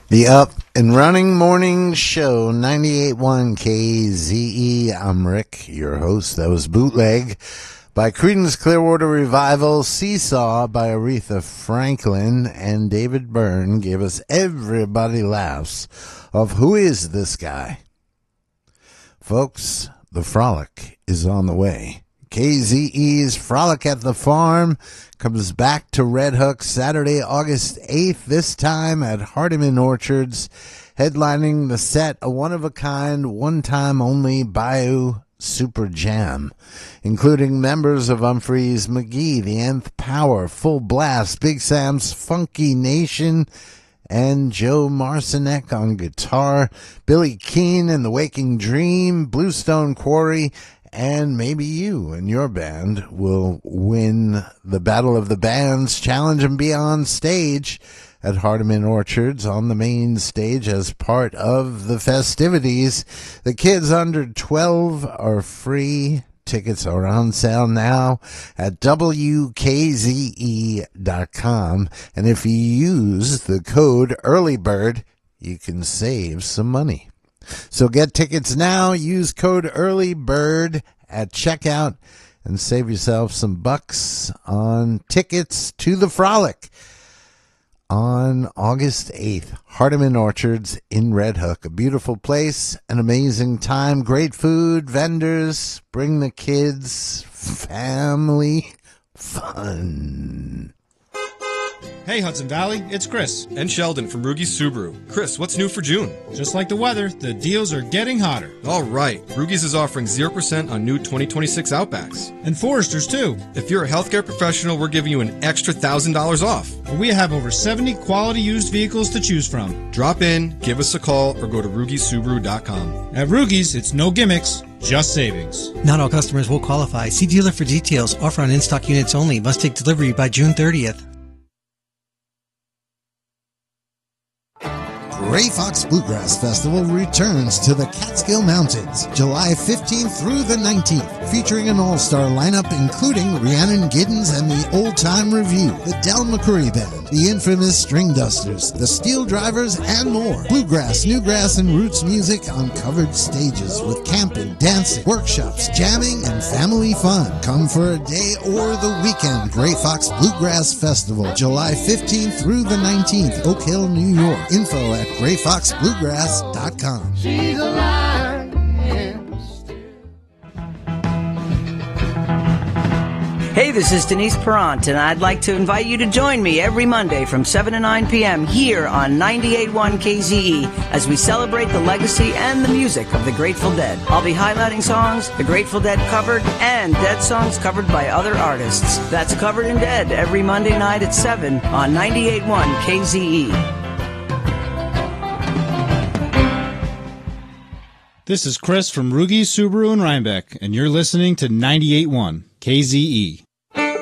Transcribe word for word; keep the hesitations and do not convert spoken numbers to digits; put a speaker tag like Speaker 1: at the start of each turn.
Speaker 1: The Up and Running Morning Show, ninety-eight point one K Z E. I'm Rick, your host. That was Bootleg by Creedence Clearwater Revival. Seesaw by Aretha Franklin. And David Byrne gave us Everybody Laughs of Who Is This Guy? Folks, the frolic is on the way. K Z E's Frolic at the Farm comes back to Red Hook Saturday, August eighth, this time at Hardiman Orchards, headlining the set, a one-of-a-kind, one-time only Bayou Super Jam, including members of Humphreys McGee, The Nth Power, Full Blast, Big Sam's Funky Nation, and Joe Marcinek on guitar, Billy Keane and the Waking Dream, Bluestone Quarry, and maybe you and your band will win the Battle of the Bands Challenge and be on stage at Hardiman Orchards on the main stage as part of the festivities. The kids under twelve are free. Tickets are on sale now at W K Z E dot com. And if you use the code EARLYBIRD, you can save some money. So get tickets now. Use code EARLYBIRD at checkout and save yourself some bucks on tickets to the Frolic on August eighth. Hardiman Orchards in Red Hook. A beautiful place, an amazing time, great food, vendors. Bring the kids, family fun.
Speaker 2: Hey Hudson Valley, it's Chris.
Speaker 3: And Sheldon from Rugy's Subaru. Chris, what's new for June?
Speaker 2: Just like the weather, the deals are getting hotter.
Speaker 3: All right, Rugy's is offering zero percent on new twenty twenty-six Outbacks.
Speaker 2: And Foresters too.
Speaker 3: If you're a healthcare professional, we're giving you an extra one thousand dollars off.
Speaker 2: We have over seventy quality used vehicles to choose from.
Speaker 3: Drop in, give us a call, or go to Rugy Subaru dot com.
Speaker 2: At Rugy's, it's no gimmicks, just savings.
Speaker 4: Not all customers will qualify. See dealer for details. Offer on in-stock units only. Must take delivery by June thirtieth.
Speaker 1: Gray Fox Bluegrass Festival returns to the Catskill Mountains July fifteenth through the nineteenth, featuring an all-star lineup including Rhiannon Giddens and the Old Time Review, the Del McCoury Band, the infamous String Dusters, the Steel Drivers, and more. Bluegrass, newgrass, and roots music on covered stages with camping, dancing, workshops, jamming, and family fun. Come for a day or the weekend. Gray Fox Bluegrass Festival, July fifteenth through the nineteenth, Oak Hill, New York. Info at gray fox bluegrass dot com.
Speaker 5: She's alive.
Speaker 6: Hey, this is Denise Perrant, and I'd like to invite you to join me every Monday from seven to nine p.m. here on ninety-eight point one K Z E as we celebrate the legacy and the music of the Grateful Dead. I'll be highlighting songs the Grateful Dead covered and Dead songs covered by other artists. That's Covered in Dead every Monday night at seven on ninety-eight point one K Z E.
Speaker 2: This is Chris from Rugy's Subaru in Rhinebeck, and you're listening to ninety-eight point one K Z E.